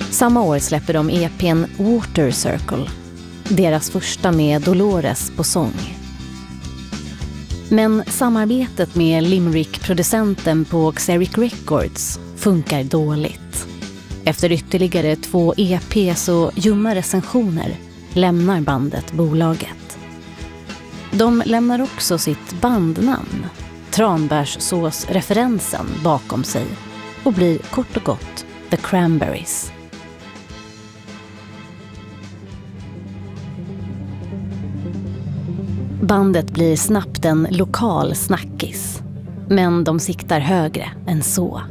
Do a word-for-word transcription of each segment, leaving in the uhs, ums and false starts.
Samma år släpper de E P:n Water Circle, deras första med Dolores på sång. Men samarbetet med Limerick-producenten på Xeric Records funkar dåligt. Efter ytterligare två E P:s och ljumma recensioner lämnar bandet bolaget. De lämnar också sitt bandnamn, tranbärssås-referensen, bakom sig och blir kort och gott The Cranberries. Bandet blir snabbt en lokal snackis, men de siktar högre än så.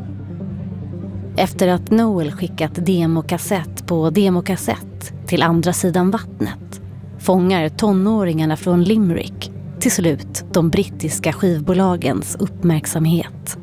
Efter att Noel skickat demokassett på demokassett till andra sidan vattnet fångar tonåringarna från Limerick till slut de brittiska skivbolagens uppmärksamhet.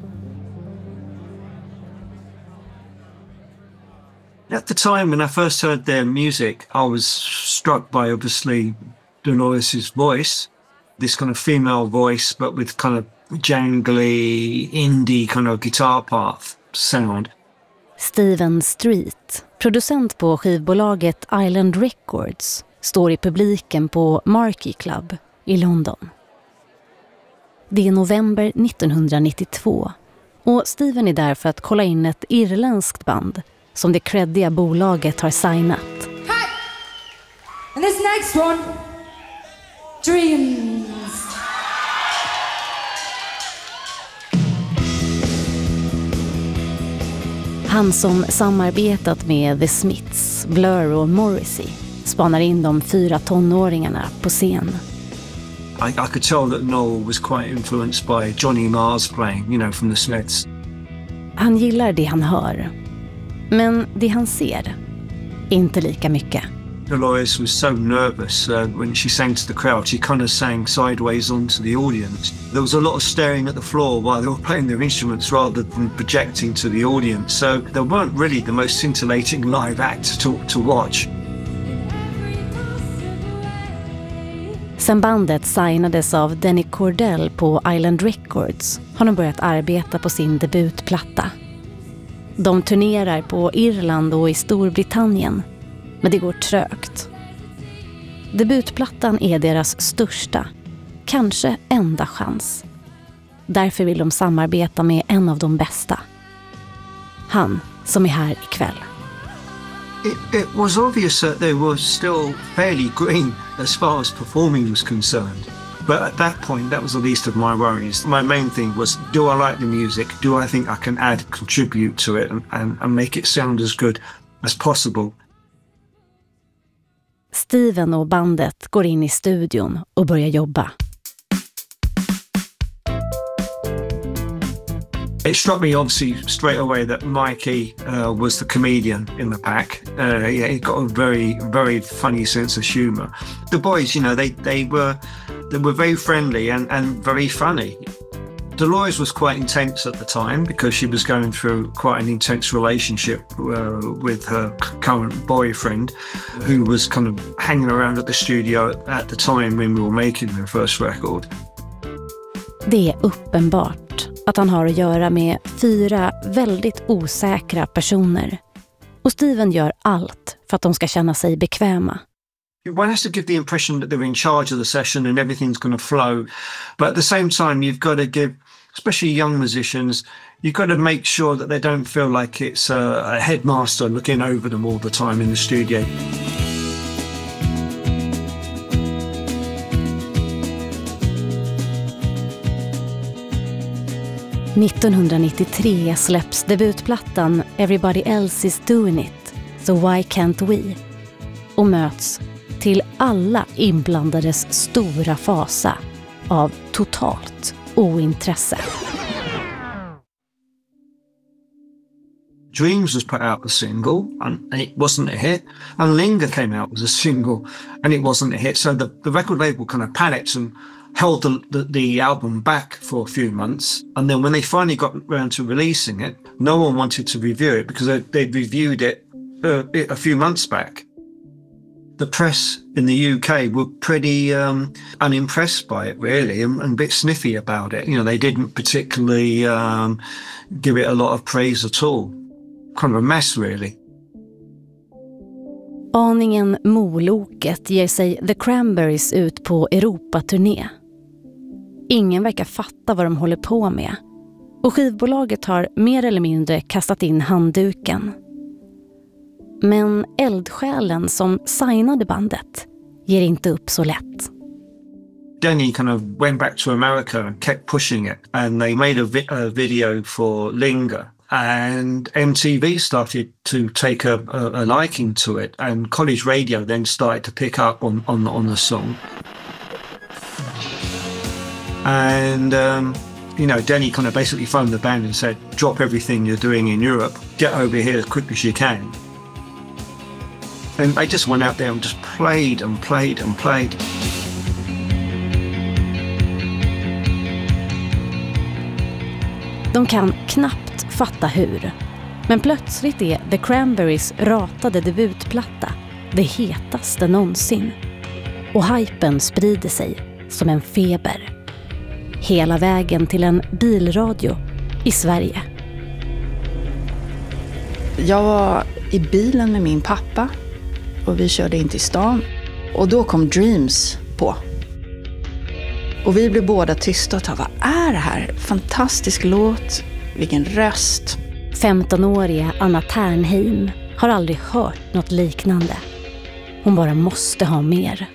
At the time when I first heard their music, I was struck by obviously Dolores' voice, this kind of female voice but with kind of jangly indie kind of guitar path sound. Steven Street, producent på skivbolaget Island Records, står i publiken på Marquee Club i London. Det är november nittonhundranittiotvå och Steven är där för att kolla in ett irländskt band som det creddiga bolaget har signat. Hi! And this next one, Dreams. Han som samarbetat med The Smiths, Blur och Morrissey spanar in de fyra tonåringarna på scen. I, I could tell that Noel was quite influenced by Johnny Marr's playing, you know, from The Smiths. Han gillar det han hör, men det han ser, inte lika mycket. Dolores was so nervous uh, when she sang to the crowd. She kind of sang sideways onto the audience. There was a lot of staring at the floor while they were playing their instruments rather than projecting to the audience. So they weren't really the most scintillating live act to, to watch. Sen bandet signades av Denny Cordell på Island Records har de börjat arbeta på sin debutplatta. De turnerar på Irland och i Storbritannien, men det går trögt. Debutplattan är deras största, kanske enda chans. Därför vill de samarbeta med en av de bästa. Han som är här ikväll. It, it was obvious that they were still fairly green as far as performing was concerned. But at that point, that was the least of my worries. My main thing was, do I like the music? Do I think I can add, contribute to it and, and, and make it sound as good as possible? Steven och bandet går in i studion och börjar jobba. It struck me obviously straight away that Mikey uh, was the comedian in the pack. Uh, yeah, he got a very, very funny sense of humour. The boys, you know, they, they were they were very friendly and, and very funny. Dolores was quite intense at the time because she was going through quite an intense relationship uh, with her current boyfriend, who was kind of hanging around at the studio at the time when we were making the first record. Det är uppenbart att han har att göra med fyra väldigt osäkra personer. Och Steven gör allt för att de ska känna sig bekväma. One has to give the impression that they're in charge of the session and everything's going to flow. But at the same time, you've got to give, especially young musicians, you've got to make sure that they don't feel like it's a, a headmaster looking over them all the time in the studio. nittonhundranittiotre släpps debutplattan Everybody Else Is Doing It, So Why Can't We? Och möts till alla inblandades stora fasa av totalt ointresse. Dreams was put out as a single and it wasn't a hit, and Linger came out as a single and it wasn't a hit. So the, the record label kind of panicked and held the, the, the album back for a few months, and then when they finally got around to releasing it, no one wanted to review it because they, they'd reviewed it uh, a few months back. The press in the U K were pretty um, unimpressed by it, really, and, and a bit sniffy about it. You know, they didn't particularly um, give it a lot of praise at all. Kind of a mess, really. Aningen Moloket ger sig The Cranberries ut på Europaturné. Ingen verkar fatta vad de håller på med. Och skivbolaget har mer eller mindre kastat in handduken. Men eldsjälen som signade bandet ger inte upp så lätt. Denny kind of went back to America and kept pushing it. And they made a, vi- a video for Linger. And M T V started to take a, a, a liking to it. And college radio then started to pick up on, on, on the song. And, um, you know, Denny kind of basically phoned the band and said, drop everything you're doing in Europe. Get over here as quick as you can. And they just went out there and just played and played and played. De kan knappt fatta hur. Men plötsligt är The Cranberries ratade debutplatta det hetaste någonsin. Och hypen sprider sig som en feber. Hela vägen till en bilradio i Sverige. Jag var i bilen med min pappa och vi körde in till stan. Och då kom Dreams på. Och vi blev båda tysta och sa, vad är det här? Fantastisk låt, vilken röst. femtonåriga Anna Ternheim har aldrig hört något liknande. Hon bara måste ha mer.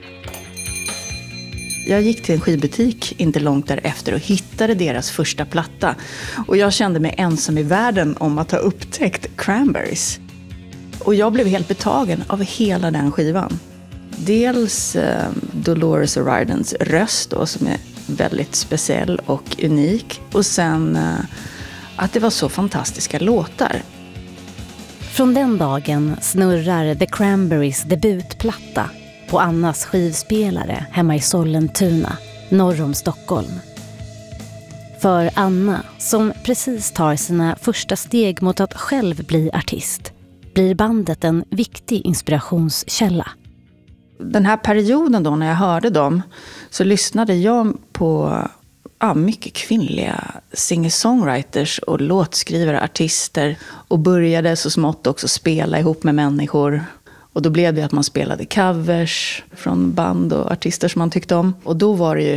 Jag gick till en skivbutik inte långt därefter och hittade deras första platta. Och jag kände mig ensam i världen om att ha upptäckt Cranberries. Och jag blev helt betagen av hela den skivan. Dels eh, Dolores O'Ridens röst då, som är väldigt speciell och unik. Och sen eh, att det var så fantastiska låtar. Från den dagen snurrar The Cranberries debutplatta på Annas skivspelare hemma i Sollentuna, norr om Stockholm. För Anna, som precis tar sina första steg mot att själv bli artist, blir bandet en viktig inspirationskälla. Den här perioden då när jag hörde dem så lyssnade jag på ja, mycket kvinnliga singer-songwriters och låtskrivare, artister, och började så smått också spela ihop med människor. Och då blev det att man spelade covers från band och artister som man tyckte om. Och då var det ju